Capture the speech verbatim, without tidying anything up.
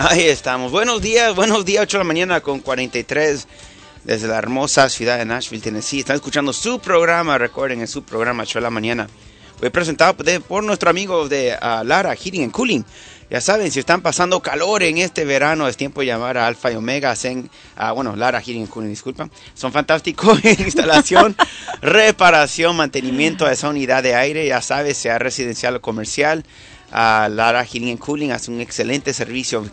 Ahí estamos. Buenos días, buenos días, ocho de la mañana con cuarenta y tres desde la hermosa ciudad de Nashville, Tennessee. Están escuchando su programa, recuerden, en su programa ocho de la mañana. Fue presentado por nuestro amigo de uh, Lara Heating and Cooling. Ya saben, si están pasando calor en este verano, es tiempo de llamar a Alfa y Omega. Hacen, uh, bueno, Lara Heating and Cooling, disculpa. Son fantásticos en instalación, reparación, mantenimiento de esa unidad de aire. Ya sabes, sea residencial o comercial. Uh, Lara Heating and Cooling hace un excelente servicio